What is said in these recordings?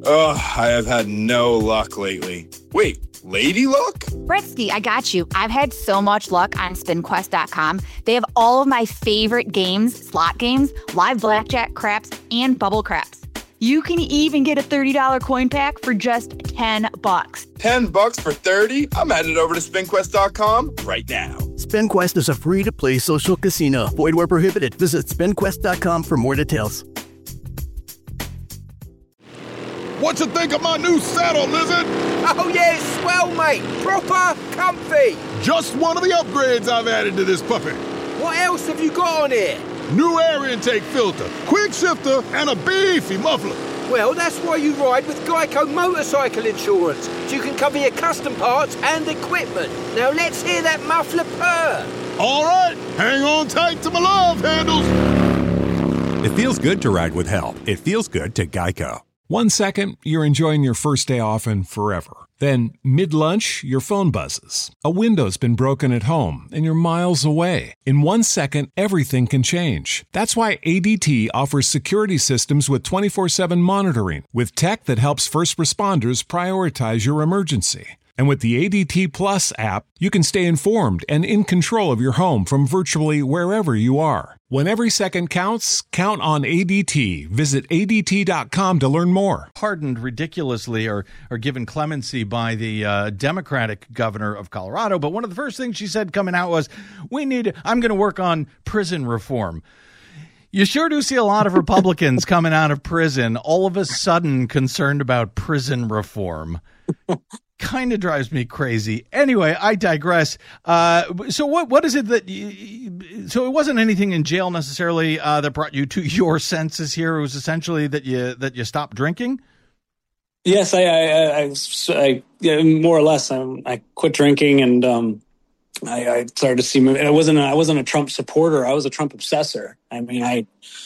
Ugh, I have had no luck lately. Wait, lady luck? Bretsky, I got you. I've had so much luck on SpinQuest.com. They have all of my favorite games, slot games, live blackjack, craps, and bubble craps. You can even get a $30 coin pack for just $10. $10 for 30? I'm headed over to SpinQuest.com right now. SpinQuest is a free-to-play social casino. Void where prohibited. Visit SpinQuest.com for more details. What you think of my new saddle, Lizard? Oh yeah, it's swell, mate. Proper comfy. Just one of the upgrades I've added to this puppy. What else have you got on here? New air intake filter, quick shifter, and a beefy muffler. Well, that's why you ride with Geico Motorcycle Insurance, so you can cover your custom parts and equipment. Now let's hear that muffler purr. All right, hang on tight to my love handles. It feels good to ride with help. It feels good to Geico. 1 second, you're enjoying your first day off and forever. Then, mid-lunch, your phone buzzes. A window's been broken at home, and you're miles away. In 1 second, everything can change. That's why ADT offers security systems with 24/7 monitoring, with tech that helps first responders prioritize your emergency. And with the ADT Plus app, you can stay informed and in control of your home from virtually wherever you are. When every second counts, count on ADT. Visit ADT.com to learn more. Pardoned ridiculously or given clemency by the Democratic governor of Colorado. But one of the first things she said coming out was, I'm going to work on prison reform. You sure do see a lot of Republicans coming out of prison all of a sudden concerned about prison reform. Kind of drives me crazy. Anyway, I digress. So what is it that so it wasn't anything in jail necessarily that brought you to your senses here. It was essentially that you stopped drinking? Yes, I more or less. I quit drinking and I started to see movement. I wasn't a Trump supporter. I was a Trump obsessor. I mean, I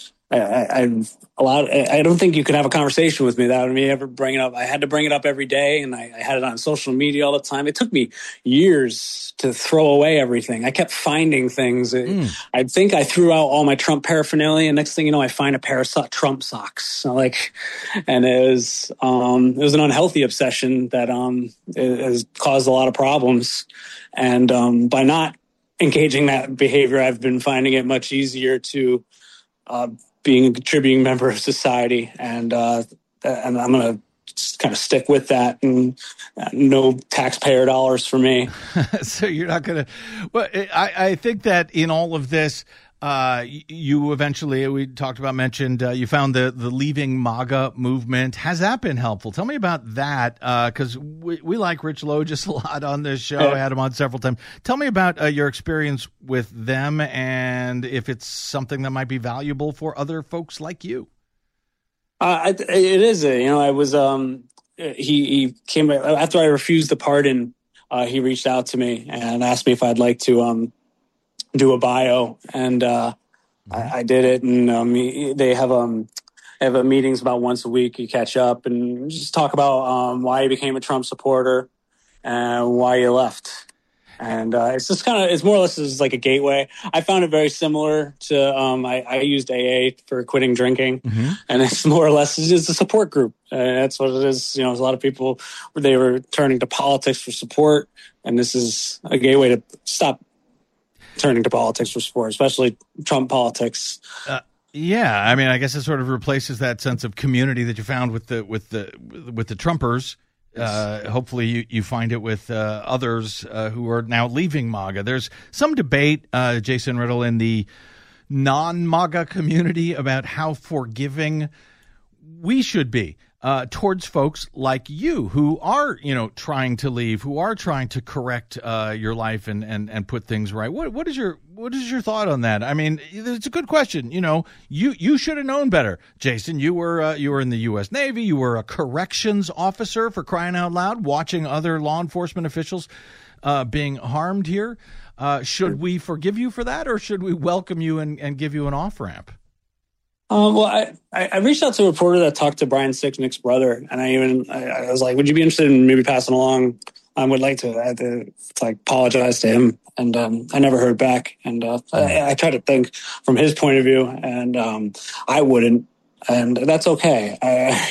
don't think you could have a conversation with me without me ever bringing it up. I had to bring it up every day, and I had it on social media all the time. It took me years to throw away everything. I kept finding things. I think I threw out all my Trump paraphernalia, and next thing you know, I find a pair of Trump socks. And it was an unhealthy obsession that it has caused a lot of problems. And by not engaging that behavior, I've been finding it much easier to being a contributing member of society, and I'm going to just kind of stick with that, and no taxpayer dollars for me. So you're not going to. Well, I think that in all of this, you eventually, we mentioned you found the Leaving MAGA movement. Has that been helpful? Tell me about that, because we like Rich Logis a lot on this show. I had him on several times. Tell me about your experience with them and if it's something that might be valuable for other folks like you. It is. I was. He came after I refused the pardon. He reached out to me and asked me if I'd like to do a bio, and I did it. And they have meetings about once a week. You catch up and just talk about why you became a Trump supporter and why you left. And it's just it's more or less is like a gateway. I found it very similar to I used AA for quitting drinking, and it's more or less just a support group. That's what it is. A lot of people, they were turning to politics for support, and this is a gateway to stop turning to politics for support, especially Trump politics. Yeah, I mean, I guess it sort of replaces that sense of community that you found with the Trumpers. Hopefully you find it with others who are now leaving MAGA. There's some debate, Jason Riddle, in the non-MAGA community about how forgiving we should be towards folks like you who are, trying to leave, who are trying to correct your life and put things right. What is your thought on that? I mean, it's a good question. You should have known better, Jason. You were in the U.S. Navy. You were a corrections officer, for crying out loud, watching other law enforcement officials being harmed here. Should we forgive you for that, or should we welcome you and give you an off ramp? Well, I reached out to a reporter that talked to Brian Sicknick's brother, and I was like, would you be interested in maybe passing along? I would like to. I had to apologize to him, and I never heard back. And I tried to think from his point of view, and I wouldn't, and that's okay.